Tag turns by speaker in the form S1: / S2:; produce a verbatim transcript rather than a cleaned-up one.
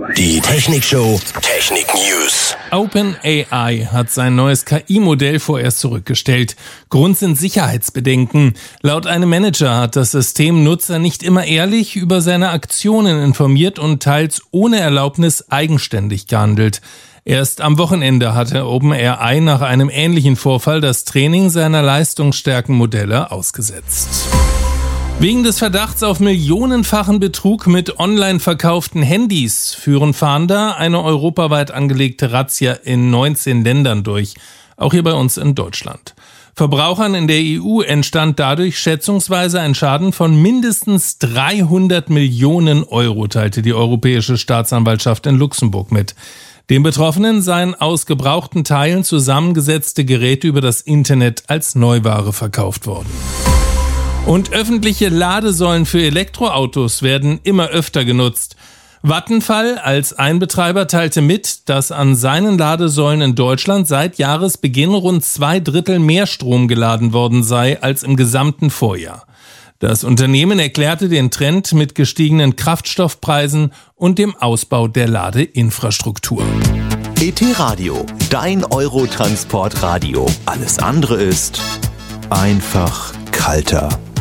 S1: Die Technikshow Technik News.
S2: OpenAI hat sein neues K I-Modell vorerst zurückgestellt. Grund sind Sicherheitsbedenken. Laut einem Manager hat das System Nutzer nicht immer ehrlich über seine Aktionen informiert und teils ohne Erlaubnis eigenständig gehandelt. Erst am Wochenende hatte OpenAI nach einem ähnlichen Vorfall das Training seiner Leistungsstärkenmodelle ausgesetzt. Wegen des Verdachts auf millionenfachen Betrug mit online verkauften Handys führen Fahnder eine europaweit angelegte Razzia in neunzehn Ländern durch, auch hier bei uns in Deutschland. Verbrauchern in der E U entstand dadurch schätzungsweise ein Schaden von mindestens dreihundert Millionen Euro, teilte die Europäische Staatsanwaltschaft in Luxemburg mit. Den Betroffenen seien aus gebrauchten Teilen zusammengesetzte Geräte über das Internet als Neuware verkauft worden. Und öffentliche Ladesäulen für Elektroautos werden immer öfter genutzt. Vattenfall als Einbetreiber teilte mit, dass an seinen Ladesäulen in Deutschland seit Jahresbeginn rund zwei Drittel mehr Strom geladen worden sei als im gesamten Vorjahr. Das Unternehmen erklärte den Trend mit gestiegenen Kraftstoffpreisen und dem Ausbau der Ladeinfrastruktur.
S1: E T Radio, dein Eurotransportradio. Alles andere ist einfach kalter.